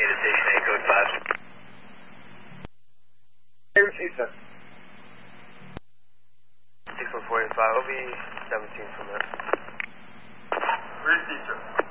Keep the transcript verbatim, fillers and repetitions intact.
to station eight, code five. six one four eight five, I'll be seventeen from there. Where's teacher?